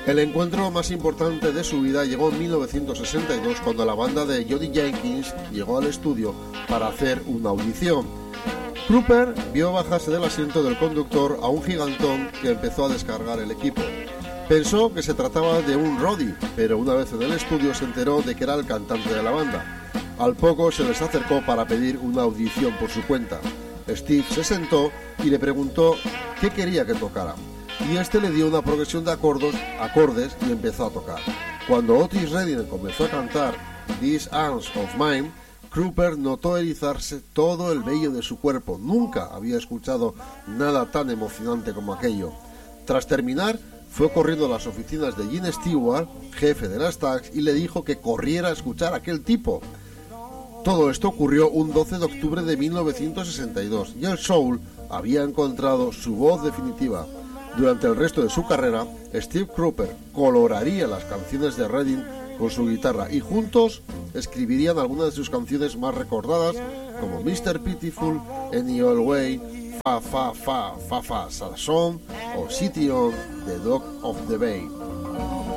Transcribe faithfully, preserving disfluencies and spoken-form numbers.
El encuentro más importante de su vida llegó en mil novecientos sesenta y dos, cuando la banda de Jody Jenkins llegó al estudio para hacer una audición. Trooper vio bajarse del asiento del conductor a un gigantón que empezó a descargar el equipo. Pensó que se trataba de un roadie, pero una vez en el estudio se enteró de que era el cantante de la banda. Al poco se les acercó para pedir una audición por su cuenta. Steve se sentó y le preguntó qué quería que tocara, y este le dio una progresión de acordes, acordes y empezó a tocar. Cuando Otis Redding comenzó a cantar These Arms of Mine, Trooper notó erizarse todo el vello de su cuerpo. Nunca había escuchado nada tan emocionante como aquello. Tras terminar, fue corriendo a las oficinas de Gene Stewart, jefe de las Stax, y le dijo que corriera a escuchar a aquel tipo. Todo esto ocurrió un doce de octubre de mil novecientos sesenta y dos, y el soul había encontrado su voz definitiva. Durante el resto de su carrera, Steve Trooper coloraría las canciones de Redding con su guitarra, y juntos escribirían algunas de sus canciones más recordadas, como mister Pitiful, Any Old Way, Fa Fa Fa Fa Fa Sa Song o City on the Dock of the Bay.